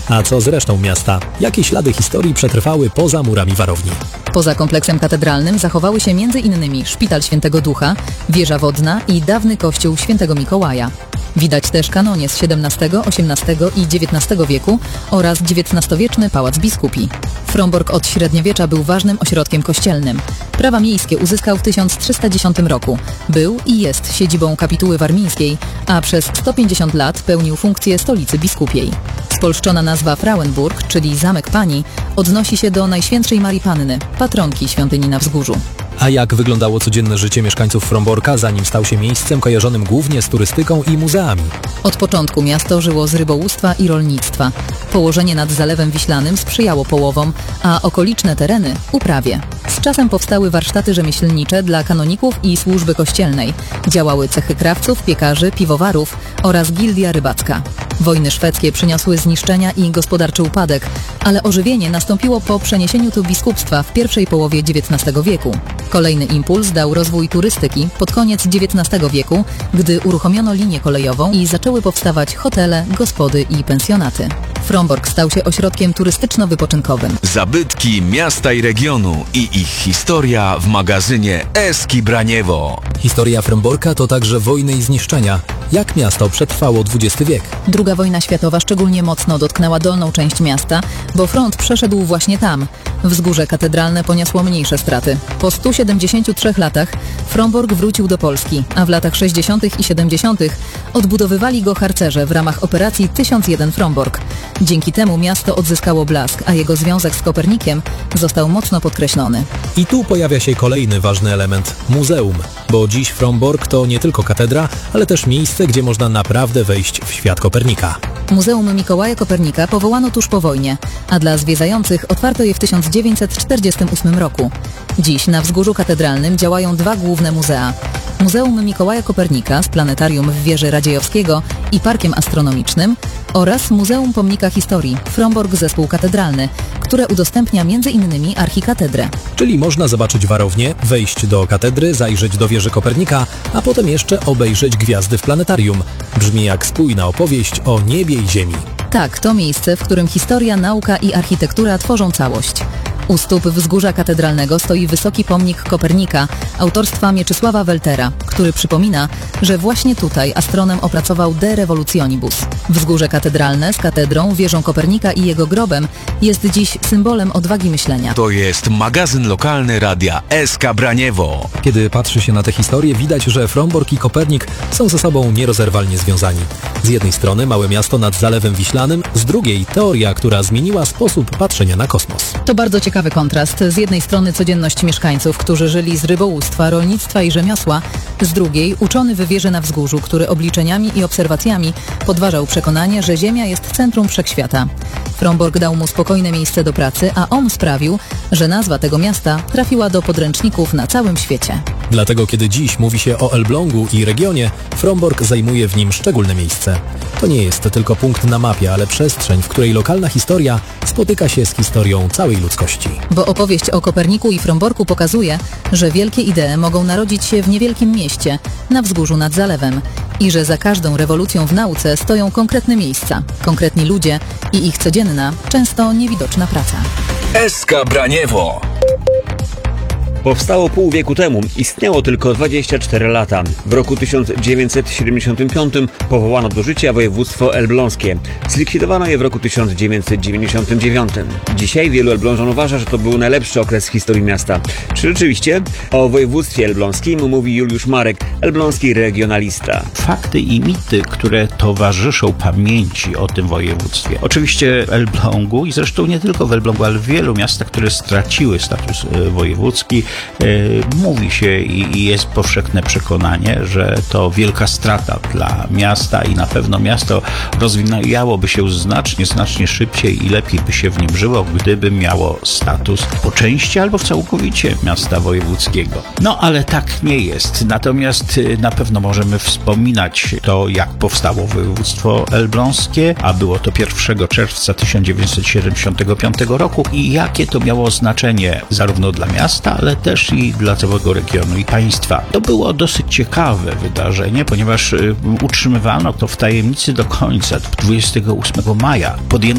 A co z resztą miasta? Jakie ślady historii przetrwały poza murami warowni? Poza kompleksem katedralnym zachowały się m.in. Szpital Świętego Ducha, wieża wodna i dawny kościół Świętego Mikołaja. Widać też kanonie z XVII, XVIII i XIX wieku oraz XIX-wieczny Pałac Biskupi. Frombork od średniowiecza był ważnym ośrodkiem kościelnym. Prawa miejskie uzyskał w 1310 roku. Był i jest siedzibą kapituły warmińskiej, a przez 150 lat pełnił funkcję stolicy biskupiej. Spolszczona nazwa Frauenburg, czyli Zamek Pani, odnosi się do Najświętszej Marii Panny, patronki świątyni na wzgórzu. A jak wyglądało codzienne życie mieszkańców Fromborka, zanim stał się miejscem kojarzonym głównie z turystyką i muzeami? Od początku miasto żyło z rybołówstwa i rolnictwa. Położenie nad Zalewem Wiślanym sprzyjało połowom, a okoliczne tereny uprawie. Z czasem powstały warsztaty rzemieślnicze dla kanoników i służby kościelnej. Działały cechy krawców, piekarzy, piwowarów oraz gildia rybacka. Wojny szwedzkie przyniosły zniszczenia i gospodarczy upadek, ale ożywienie nastąpiło po przeniesieniu tu biskupstwa w pierwszej połowie XIX wieku. Kolejny impuls dał rozwój turystyki pod koniec XIX wieku, gdy uruchomiono linię kolejową i zaczęły powstawać hotele, gospody i pensjonaty. Frombork stał się ośrodkiem turystyczno-wypoczynkowym. Zabytki miasta i regionu i ich historia w magazynie Eski Braniewo. Historia Fromborka to także wojny i zniszczenia. Jak miasto przetrwało XX wiek? II wojna światowa szczególnie mocno dotknęła dolną część miasta, bo front przeszedł właśnie tam. Wzgórze katedralne poniosło mniejsze straty. Po 173 latach Frombork wrócił do Polski, a w latach 60. i 70. odbudowywali go harcerze w ramach operacji 1001 Frombork. Dzięki temu miasto odzyskało blask, a jego związek z Kopernikiem został mocno podkreślony. I tu pojawia się kolejny ważny element – muzeum. Bo dziś Frombork to nie tylko katedra, ale też miejsce, gdzie można naprawdę wejść w świat Kopernika. Muzeum Mikołaja Kopernika powołano tuż po wojnie, a dla zwiedzających otwarto je w 1948 roku. Dziś na Wzgórzu Katedralnym działają dwa główne muzea. Muzeum Mikołaja Kopernika z planetarium w wieży Radziejowskiego i parkiem astronomicznym oraz Muzeum Pomnika Historii Frombork Zespół Katedralny, które udostępnia m.in. archikatedrę. Czyli można zobaczyć warownię, wejść do katedry, zajrzeć do wieży Kopernika, a potem jeszcze obejrzeć gwiazdy w planetarium. Brzmi jak spójna opowieść o niebie i ziemi. Tak, to miejsce, w którym historia, nauka i architektura tworzą całość. U stóp Wzgórza Katedralnego stoi wysoki pomnik Kopernika autorstwa Mieczysława Weltera, który przypomina, że właśnie tutaj astronom opracował De Revolutionibus. Wzgórze Katedralne z katedrą, wieżą Kopernika i jego grobem jest dziś symbolem odwagi myślenia. To jest magazyn lokalny radia SK Braniewo. Kiedy patrzy się na tę historię, widać, że Frombork i Kopernik są ze sobą nierozerwalnie związani. Z jednej strony małe miasto nad Zalewem Wiślanym, z drugiej teoria, która zmieniła sposób patrzenia na kosmos. To bardzo ciekawy kontrast. Z jednej strony codzienność mieszkańców, którzy żyli z rybołówstwa, rolnictwa i rzemiosła, z drugiej uczony w wieży na wzgórzu, który obliczeniami i obserwacjami podważał przekonanie, że Ziemia jest centrum wszechświata. Frombork dał mu spokojne miejsce do pracy, a on sprawił, że nazwa tego miasta trafiła do podręczników na całym świecie. Dlatego kiedy dziś mówi się o Elblągu i regionie, Frombork zajmuje w nim szczególne miejsce. To nie jest tylko punkt na mapie, ale przestrzeń, w której lokalna historia spotyka się z historią całej ludzkości. Bo opowieść o Koperniku i Fromborku pokazuje, że wielkie idee mogą narodzić się w niewielkim mieście, na wzgórzu nad zalewem i że za każdą rewolucją w nauce stoją konkretne miejsca, konkretni ludzie i ich codzienna, często niewidoczna praca. SK Braniewo. Powstało pół wieku temu, istniało tylko 24 lata. W roku 1975 powołano do życia województwo elbląskie. Zlikwidowano je w roku 1999. Dzisiaj wielu elblążan uważa, że to był najlepszy okres w historii miasta. Czy rzeczywiście? O województwie elbląskim mówi Juliusz Marek, elbląski regionalista. Fakty i mity, które towarzyszą pamięci o tym województwie. Oczywiście Elblągu i zresztą nie tylko w Elblągu, ale w wielu miastach, które straciły status wojewódzki, mówi się i jest powszechne przekonanie, że to wielka strata dla miasta i na pewno miasto rozwijałoby się znacznie szybciej i lepiej by się w nim żyło, gdyby miało status po części albo całkowicie miasta wojewódzkiego. No ale tak nie jest. Natomiast na pewno możemy wspominać to, jak powstało województwo elbląskie, a było to 1 czerwca 1975 roku i jakie to miało znaczenie zarówno dla miasta, ale też i dla całego regionu i państwa. To było dosyć ciekawe wydarzenie, ponieważ utrzymywano to w tajemnicy do końca. 28 maja podjęto